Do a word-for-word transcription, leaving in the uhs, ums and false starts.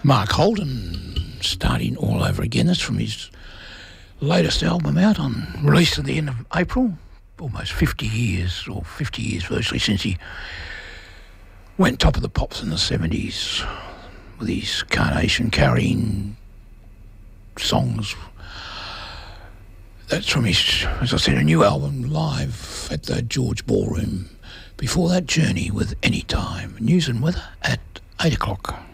Mark Holden starting all over again. That's from his latest album out on released at the end of April. Almost fifty years, or fifty years virtually, since he went top of the pops in the seventies with his Carnation carrying songs. That's from his, as I said, a new album live at the George Ballroom. Before that, Journey with Anytime. News and weather at eight o'clock.